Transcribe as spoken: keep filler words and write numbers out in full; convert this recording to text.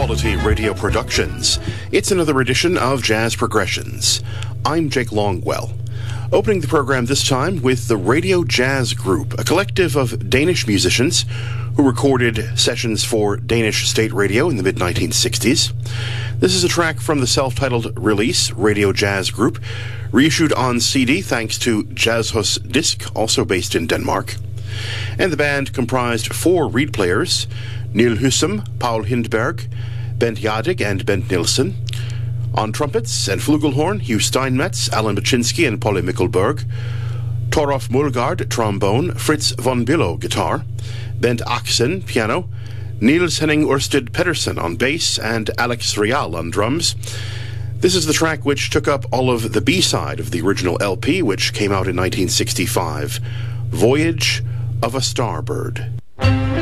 Quality Radio Productions. It's another edition of Jazz Progressions. I'm Jake Longwell. Opening the program this time with the Radio Jazz Group, a collective of Danish musicians who recorded sessions for Danish state radio in the mid nineteen sixties. This is a track from the self-titled release, Radio Jazz Group, reissued on C D thanks to Jazzhus Disc, also based in Denmark. And the band comprised four reed players, Neil Husum, Paul Hindberg, Bent Jadig, and Bent Nilsson. On trumpets and flugelhorn, Hugh Steinmetz, Alan Baczynski, and Polly Mikkelberg. Torolf Mullgaard, trombone, Fritz von Billow, guitar. Bent Axen, piano. Niels Henning Ørsted Pedersen on bass, and Alex Real on drums. This is the track which took up all of the B-side of the original L P, which came out in nineteen sixty-five, Voyage of a Starbird.